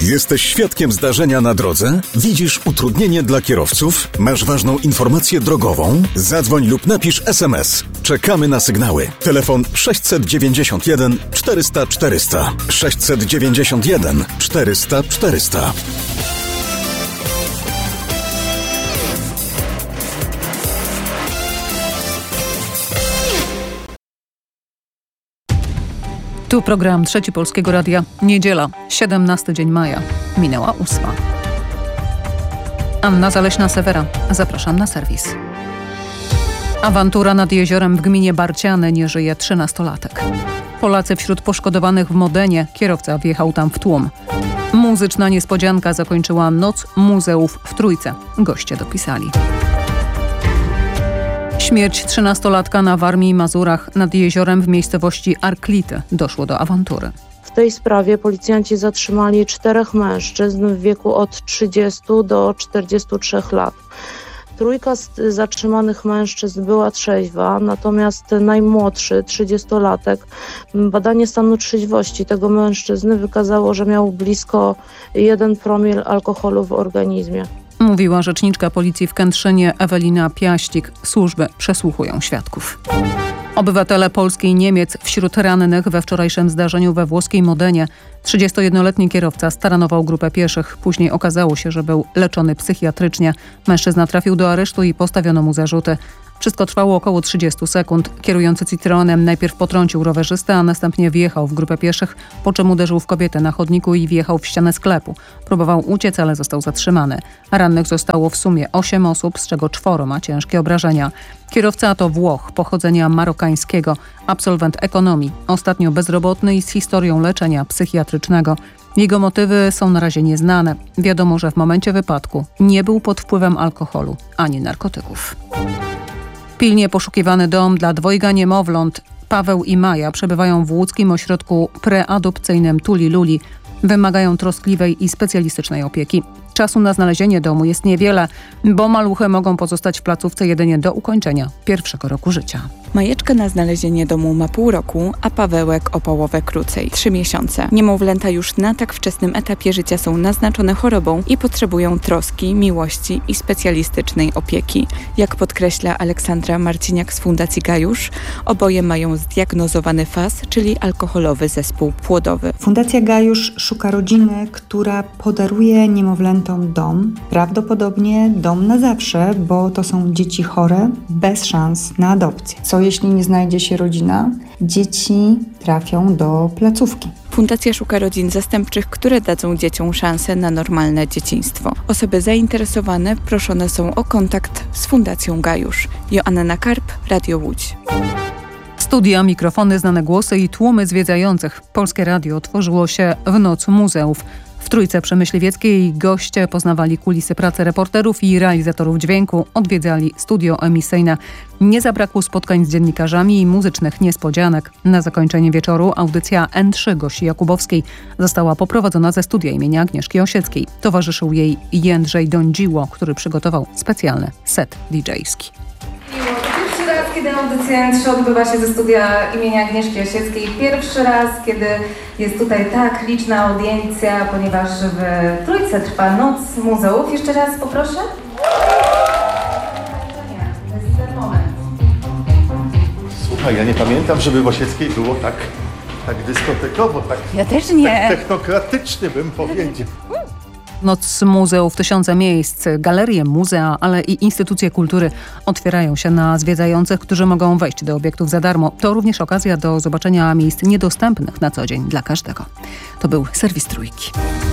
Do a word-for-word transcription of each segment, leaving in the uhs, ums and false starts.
Jesteś świadkiem zdarzenia na drodze? Widzisz utrudnienie dla kierowców? Masz ważną informację drogową? Zadzwoń lub napisz es em es. Czekamy na sygnały. Telefon sześćset dziewięćdziesiąt jeden czterysta czterysta. sześćset dziewięćdziesiąt jeden czterysta czterysta. Tu program Trzeci Polskiego Radia. Niedziela, siedemnasty dzień maja. Minęła ósma. Anna Zaleśna-Sewera. Zapraszam na serwis. Awantura nad jeziorem w gminie Barciany. Nie żyje trzynastolatek. Polacy wśród poszkodowanych w Modenie. Kierowca wjechał tam w tłum. Muzyczna niespodzianka zakończyła Noc Muzeów w Trójce. Goście dopisali. Śmierć trzynastolatka na Warmii i Mazurach. Nad jeziorem w miejscowości Arklity doszło do awantury. W tej sprawie policjanci zatrzymali czterech mężczyzn w wieku od trzydziestu do czterdziestu trzech lat. Trójka z zatrzymanych mężczyzn była trzeźwa, natomiast najmłodszy, trzydziestolatek, badanie stanu trzeźwości tego mężczyzny wykazało, że miał blisko jeden promil alkoholu w organizmie. Mówiła rzeczniczka policji w Kętrzynie Ewelina Piaścik. Służby przesłuchują świadków. Obywatele Polski i Niemiec wśród rannych we wczorajszym zdarzeniu we włoskiej Modenie. trzydziestojednoletni kierowca staranował grupę pieszych. Później okazało się, że był leczony psychiatrycznie. Mężczyzna trafił do aresztu i postawiono mu zarzuty. Wszystko trwało około trzydziestu sekund. Kierujący Citroenem najpierw potrącił rowerzystę, a następnie wjechał w grupę pieszych, po czym uderzył w kobietę na chodniku i wjechał w ścianę sklepu. Próbował uciec, ale został zatrzymany. Rannych zostało w sumie osiem osób, z czego czworo ma ciężkie obrażenia. Kierowca to Włoch, pochodzenia marokańskiego, absolwent ekonomii, ostatnio bezrobotny i z historią leczenia psychiatrycznego. Jego motywy są na razie nieznane. Wiadomo, że w momencie wypadku nie był pod wpływem alkoholu ani narkotyków. Pilnie poszukiwany dom dla dwojga niemowląt. Paweł i Maja przebywają w łódzkim ośrodku preadopcyjnym Tuli Luli. Wymagają troskliwej i specjalistycznej opieki. Czasu na znalezienie domu jest niewiele, bo maluchy mogą pozostać w placówce jedynie do ukończenia pierwszego roku życia. Majeczka na znalezienie domu ma pół roku, a Pawełek o połowę krócej, trzy miesiące. Niemowlęta już na tak wczesnym etapie życia są naznaczone chorobą i potrzebują troski, miłości i specjalistycznej opieki. Jak podkreśla Aleksandra Marciniak z Fundacji Gajusz, oboje mają zdiagnozowany F A S, czyli alkoholowy zespół płodowy. Fundacja Gajusz szuka rodziny, która podaruje niemowlętom dom. Prawdopodobnie dom na zawsze, bo to są dzieci chore, bez szans na adopcję. Co jeśli nie znajdzie się rodzina? Dzieci trafią do placówki. Fundacja szuka rodzin zastępczych, które dadzą dzieciom szansę na normalne dzieciństwo. Osoby zainteresowane proszone są o kontakt z Fundacją Gajusz. Joanna Karp, Radio Łódź. Studia, mikrofony, znane głosy i tłumy zwiedzających. Polskie Radio otworzyło się w Noc Muzeów. W Trójce przy Myśliwieckiej goście poznawali kulisy pracy reporterów i realizatorów dźwięku, odwiedzali studio emisyjne. Nie zabrakło spotkań z dziennikarzami i muzycznych niespodzianek. Na zakończenie wieczoru audycja en trzy Gosi Jakubowskiej została poprowadzona ze studia imienia Agnieszki Osieckiej. Towarzyszył jej Jędrzej Dądziło, który przygotował specjalny set didżejski. Pierwszy raz, kiedy audycja en trzy odbywa się ze studia imienia Agnieszki Osieckiej. Pierwszy raz, kiedy jest tutaj tak liczna audiencja, ponieważ w Trójce trwa Noc Muzeów. Jeszcze raz poproszę. Nie, to jest ten moment. Słuchaj, ja nie pamiętam, żeby w Osieckiej było tak, tak dyskotekowo, tak, Ja też nie. tak technokratycznie bym powiedział. Noc Muzeów, tysiące miejsc, galerie, muzea, ale i instytucje kultury otwierają się na zwiedzających, którzy mogą wejść do obiektów za darmo. To również okazja do zobaczenia miejsc niedostępnych na co dzień dla każdego. To był serwis Trójki.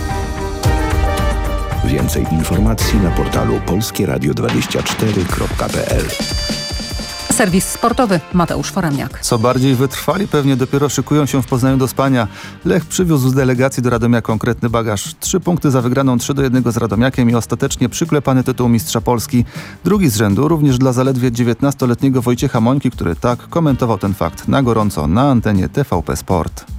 Więcej informacji na portalu polskie radio dwadzieścia cztery kropka p l. Serwis sportowy Mateusz Foremniak. Co bardziej wytrwali pewnie dopiero szykują się w Poznaniu do spania. Lech przywiózł z delegacji do Radomia konkretny bagaż. Trzy punkty za wygraną trzy do jednego z Radomiakiem i ostatecznie przyklepany tytuł mistrza Polski. Drugi z rzędu również dla zaledwie dziewiętnastoletniego Wojciecha Mońki, który tak komentował ten fakt na gorąco na antenie T V P Sport.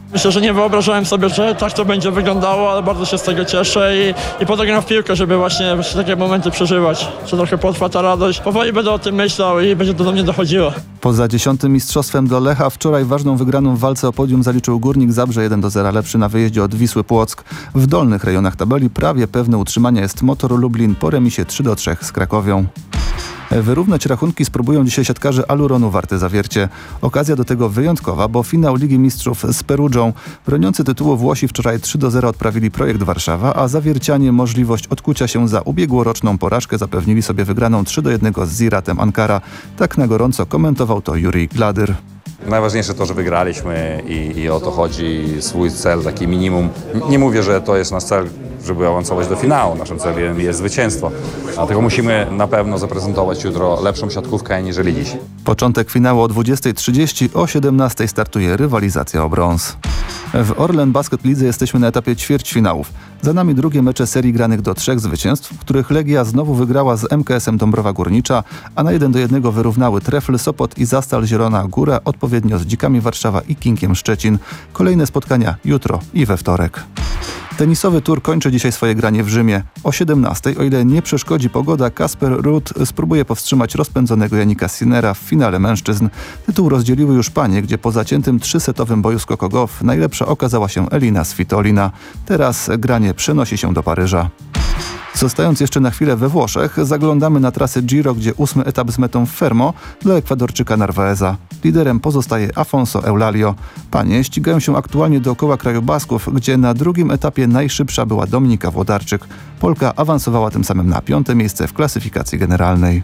Myślę, że nie wyobrażałem sobie, że tak to będzie wyglądało, ale bardzo się z tego cieszę i, i po to gram w piłkę, żeby właśnie, właśnie takie momenty przeżywać. Że trochę potrwa ta radość. Powoli będę o tym myślał i będzie to do mnie dochodziło. Poza dziesiątym mistrzostwem do Lecha wczoraj ważną wygraną w walce o podium zaliczył Górnik Zabrze jeden do zera, lepszy na wyjeździe od Wisły Płock. W dolnych rejonach tabeli prawie pewne utrzymania jest Motor Lublin po remisie trzy do trzech z Krakowią. Wyrównać rachunki spróbują dzisiaj siatkarze Aluronu Warte Zawiercie. Okazja do tego wyjątkowa, bo finał Ligi Mistrzów z Perudżą. Broniący tytułu Włosi wczoraj trzy do zera odprawili Projekt Warszawa, a zawiercianie możliwość odkucia się za ubiegłoroczną porażkę zapewnili sobie wygraną trzy do jednego z Ziratem Ankara. Tak na gorąco komentował to Jurij Gladyr. Najważniejsze to, że wygraliśmy i, i o to chodzi, swój cel, taki minimum. Nie mówię, że to jest nasz cel, żeby awansować do finału. Naszym celem jest zwycięstwo. Dlatego musimy na pewno zaprezentować jutro lepszą siatkówkę niżeli dziś. Początek finału o dwudziestej trzydzieści, o siedemnastej startuje rywalizacja o brąz. W Orlen Basket Lidze jesteśmy na etapie ćwierćfinałów. Za nami drugie mecze serii granych do trzech zwycięstw, w których Legia znowu wygrała z M K S-em Dąbrowa Górnicza, a na jeden do jednego wyrównały Trefl Sopot i Zastal Zielona Góra, odpowiednio z Dzikami Warszawa i Kinkiem Szczecin. Kolejne spotkania jutro i we wtorek. Tenisowy tur kończy dzisiaj swoje granie w Rzymie. O siedemnastej, o ile nie przeszkodzi pogoda, Kasper Ruud spróbuje powstrzymać rozpędzonego Janika Sinnera w finale mężczyzn. Tytuł rozdzieliły już panie, gdzie po zaciętym trzysetowym boju skokogow najlepsza okazała się Elina Svitolina. Teraz granie przenosi się do Paryża. Zostając jeszcze na chwilę we Włoszech, zaglądamy na trasę Giro, gdzie ósmy etap z metą w Fermo dla Ekwadorczyka Narvaeza. Liderem pozostaje Afonso Eulalio. Panie ścigają się aktualnie dookoła kraju Basków, gdzie na drugim etapie najszybsza była Dominika Włodarczyk. Polka awansowała tym samym na piąte miejsce w klasyfikacji generalnej.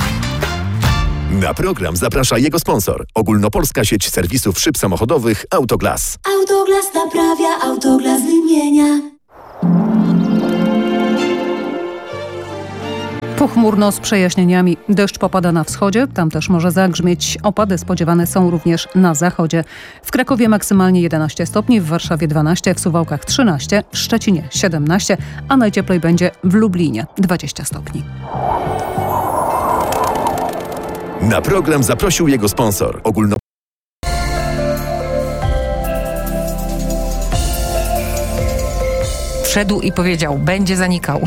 Na program zaprasza jego sponsor. Ogólnopolska sieć serwisów szyb samochodowych Autoglas. Autoglas naprawia, Autoglas wymienia. Pochmurno z przejaśnieniami. Deszcz popada na wschodzie, tam też może zagrzmieć. Opady spodziewane są również na zachodzie. W Krakowie maksymalnie jedenaście stopni, w Warszawie dwanaście, w Suwałkach trzynaście, w Szczecinie siedemnaście, a najcieplej będzie w Lublinie dwadzieścia stopni. Na program zaprosił jego sponsor. Ogólno... Wszedł i powiedział, będzie zanikał.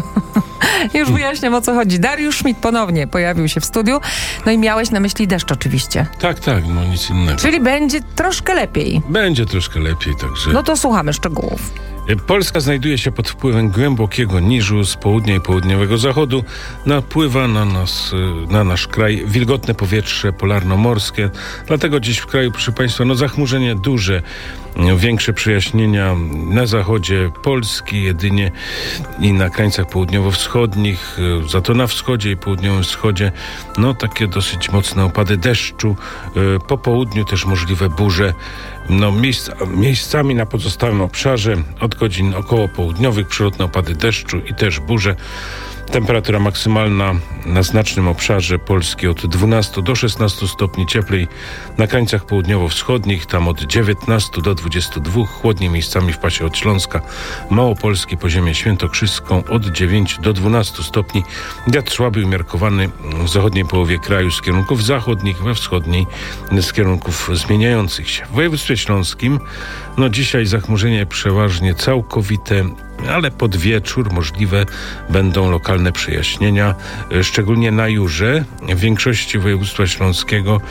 Już wyjaśniam, o co chodzi. Dariusz Schmidt ponownie pojawił się w studiu. No i miałeś na myśli deszcz oczywiście. Tak, tak, no nic innego. Czyli będzie troszkę lepiej. Będzie troszkę lepiej, także... No to słuchamy szczegółów. Polska znajduje się pod wpływem głębokiego niżu z południa i południowego zachodu. Napływa na nas, na nasz kraj wilgotne powietrze polarno-morskie. Dlatego dziś w kraju, proszę Państwa, no zachmurzenie duże, większe przejaśnienia na zachodzie Polski jedynie i na krańcach południowo-wschodnich. Za to na wschodzie i południowym wschodzie no takie dosyć mocne opady deszczu. Po południu też możliwe burze. No, miejsc, miejscami na pozostałym obszarze od godzin około południowych przelotne opady deszczu i też burze. Temperatura maksymalna na znacznym obszarze Polski od dwunastu do szesnastu stopni, cieplej na krańcach południowo-wschodnich, tam od dziewiętnastu do dwudziestu dwóch, chłodniej miejscami w pasie od Śląska, Małopolski, Poziemię Świętokrzyską od dziewięciu do dwunastu stopni. Wiatr słaby umiarkowany w zachodniej połowie kraju z kierunków zachodnich, we wschodniej z kierunków zmieniających się. W województwie śląskim no dzisiaj zachmurzenie przeważnie całkowite, ale pod wieczór możliwe będą lokalne przejaśnienia, szczególnie na Jurze, w większości województwa śląskiego,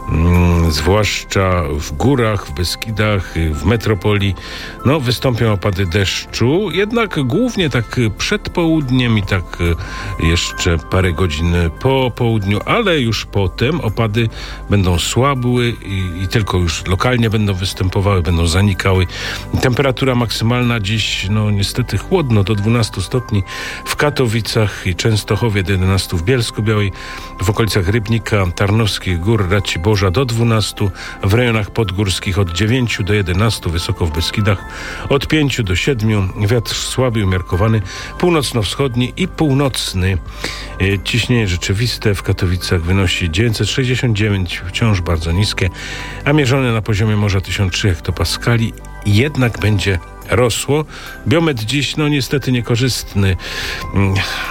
mm, zwłaszcza w górach, w Beskidach, w metropolii, no wystąpią opady deszczu, jednak głównie tak przed południem i tak jeszcze parę godzin po południu, ale już potem opady będą słabły i, i tylko już lokalnie będą występowały, będą zanikały. Temperatura maksymalna dziś, no niestety chłodno, do dwunastu stopni w Katowicach i Częstochowie, do jedenastu w Bielsku-Białej, w okolicach Rybnika, Tarnowskich Gór, Raciborza do dwunastu, w rejonach podgórskich od dziewięciu do jedenastu, wysoko w Beskidach od pięciu do siedmiu, wiatr słaby umiarkowany, północno-wschodni i północny. Ciśnienie rzeczywiste w Katowicach wynosi dziewięćset sześćdziesiąt dziewięć, wciąż bardzo niskie, a mierzone na poziomie morza tysiąc trzy hektopaskali, jednak będzie rosło. Biometr dziś, no niestety niekorzystny.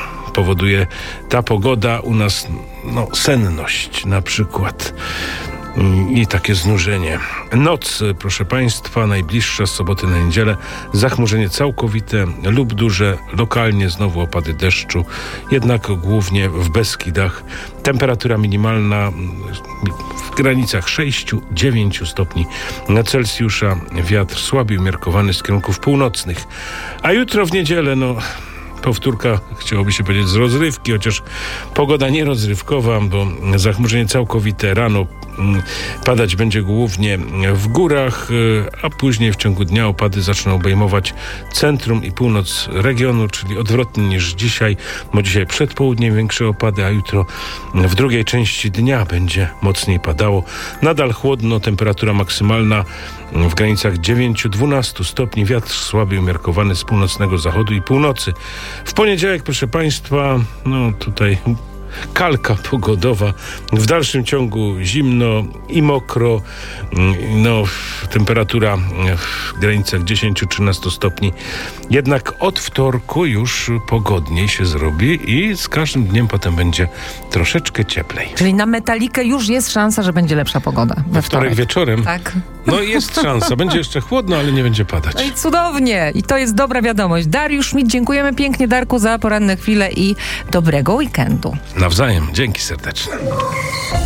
Powoduje ta pogoda u nas, no senność na przykład. i takie znużenie. Noc, proszę Państwa, najbliższa z soboty na niedzielę, zachmurzenie całkowite lub duże, lokalnie znowu opady deszczu, jednak głównie w Beskidach. Temperatura minimalna w granicach sześć do dziewięciu stopni Celsjusza. Wiatr słaby umiarkowany z kierunków północnych. A jutro w niedzielę, no... powtórka, chciałoby się powiedzieć, z rozrywki, chociaż pogoda nierozrywkowa, bo zachmurzenie całkowite rano padać będzie głównie w górach, a później w ciągu dnia opady zaczną obejmować centrum i północ regionu, czyli odwrotnie niż dzisiaj, bo dzisiaj przed południem większe opady, a jutro w drugiej części dnia będzie mocniej padało. Nadal chłodno, temperatura maksymalna w granicach dziewięć do dwunastu stopni, wiatr słaby umiarkowany z północnego zachodu i północy. W poniedziałek, proszę Państwa, no tutaj kalka pogodowa, w dalszym ciągu zimno i mokro, no temperatura w granicach dziesięć do trzynastu stopni. Jednak od wtorku już pogodniej się zrobi i z każdym dniem potem będzie troszeczkę cieplej. Czyli na Metalikę już jest szansa, że będzie lepsza pogoda. We, we wtorek wieczorem? Tak. No jest szansa. Będzie jeszcze chłodno, ale nie będzie padać. No i cudownie. I to jest dobra wiadomość. Dariusz Schmidt, dziękujemy pięknie, Darku, za poranne chwile i dobrego weekendu. Nawzajem. Dzięki serdeczne.